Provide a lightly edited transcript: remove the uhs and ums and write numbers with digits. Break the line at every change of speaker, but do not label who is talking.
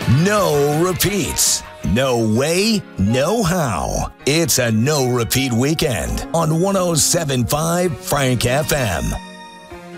No repeats. No way, no how. It's a no repeat weekend on 107.5 Frank FM.